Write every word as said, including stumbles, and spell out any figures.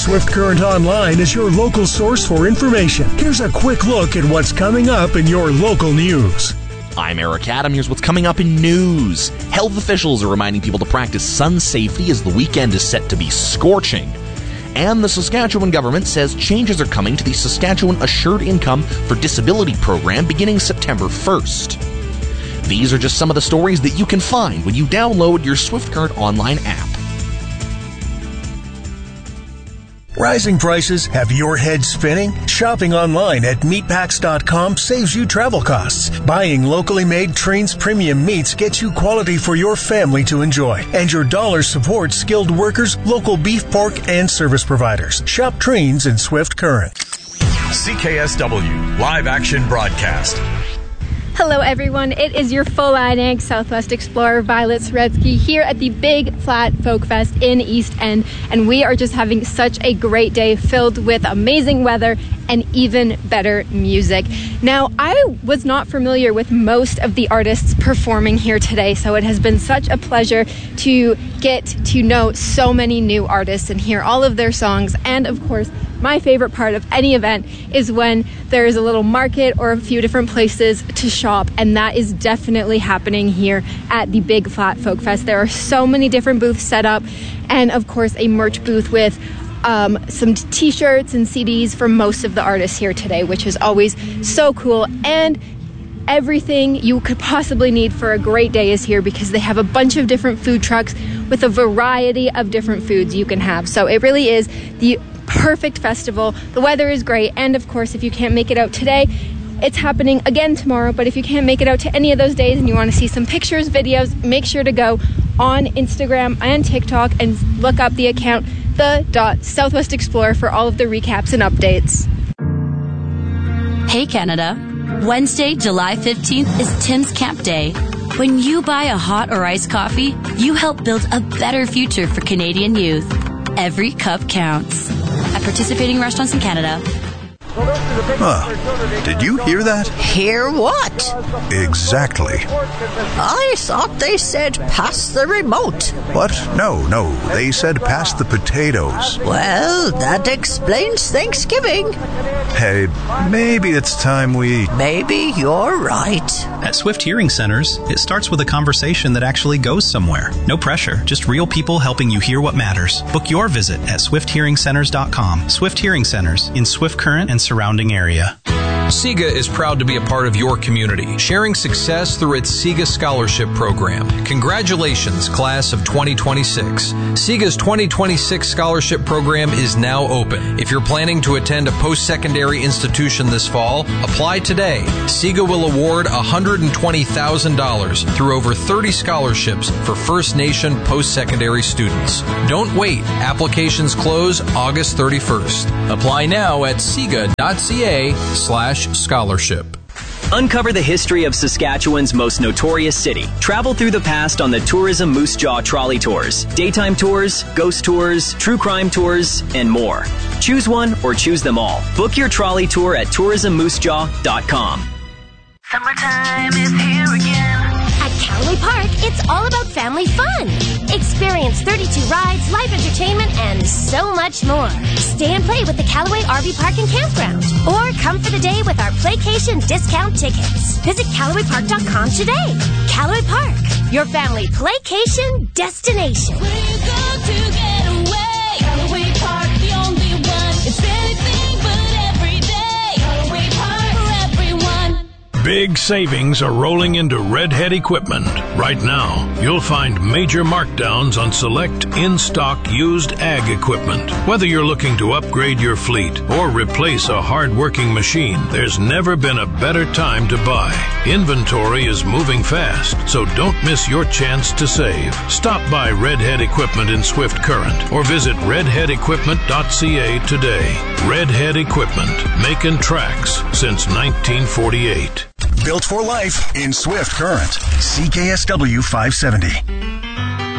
Swift Current Online is your local source for information. Here's a quick look at what's coming up in your local news. I'm Eric Adam. Here's what's coming up in news. Health officials are reminding people to practice sun safety as the weekend is set to be scorching. And the Saskatchewan government says changes are coming to the Saskatchewan Assured Income for Disability program beginning September first. These are just some of the stories that you can find when you download your Swift Current Online app. Rising prices have your head spinning? Shopping online at meatpacks dot com saves you travel costs. Buying locally made Trains premium meats gets you quality for your family to enjoy. And your dollars support skilled workers, local beef, pork, and service providers. Shop Trains in Swift Current. C K S W Live Action Broadcast. Hello everyone, it is your full-eyed Ag Southwest Explorer Violet Soretsky here at the Big Flat Folk Fest in East End, and we are just having such a great day filled with amazing weather and even better music. Now, I was not familiar with most of the artists performing here today, so it has been such a pleasure to get to know so many new artists and hear all of their songs. And of course, my favorite part of any event is when there is a little market or a few different places to shop, and that is definitely happening here at the Big Flat Folk Fest. There are so many different booths set up, and of course a merch booth with um, some t-shirts and C Ds for most of the artists here today, which is always so cool. And everything you could possibly need for a great day is here because they have a bunch of different food trucks with a variety of different foods you can have. So it really is the perfect festival. The weather is great, and of course if you can't make it out today, it's happening again tomorrow. But if you can't make it out to any of those days and you want to see some pictures, videos, make sure to go on Instagram and TikTok and look up the account the dot Southwest Explorer for all of the recaps and updates. Hey Canada, Wednesday, July fifteenth is Tim's Camp Day. When you buy a hot or iced coffee, you help build a better future for Canadian youth. Every cup counts. At participating restaurants in Canada. Huh. Did you hear that? Hear what? Exactly. I thought they said pass the remote. What? No, no. They said pass the potatoes. Well, that explains Thanksgiving. Hey, maybe it's time we... Maybe you're right. At Swift Hearing Centers, it starts with a conversation that actually goes somewhere. No pressure, just real people helping you hear what matters. Book your visit at swift hearing centers dot com. Swift Hearing Centers in Swift Current and surrounding area. SIGA is proud to be a part of your community, sharing success through its SIGA Scholarship Program. Congratulations, class of twenty twenty-six. SIGA's twenty twenty-six Scholarship Program is now open. If you're planning to attend a post-secondary institution this fall, apply today. SIGA will award one hundred twenty thousand dollars through over thirty scholarships for First Nation post-secondary students. Don't wait. Applications close August thirty-first. Apply now at siga.ca slash scholarship. Uncover the history of Saskatchewan's most notorious city. Travel through the past on the Tourism Moose Jaw Trolley Tours. Daytime tours, ghost tours, true crime tours, and more. Choose one or choose them all. Book your trolley tour at tourism moose jaw dot com. Summertime is here again. At Callaway Park, it's all about family fun. Experience thirty-two rides, live entertainment, and so much more. Stay and play with the Callaway R V Park and Campground. Or come for the day with our Playcation discount tickets. Visit Callaway Park dot com today. Callaway Park, your family playcation destination. Where you go to get away? Callaway Park, the only one. It's anything but every day. Callaway Park for everyone. Big savings are rolling into Redhead Equipment. Right now, you'll find major markdowns on select in-stock used ag equipment. Whether you're looking to upgrade your fleet or replace a hard-working machine, there's never been a better time to buy. Inventory is moving fast, so don't miss your chance to save. Stop by Redhead Equipment in Swift Current or visit redhead equipment dot c a today. Redhead Equipment, making tracks since nineteen forty-eight. Built for life in Swift Current. C K S W five seventy.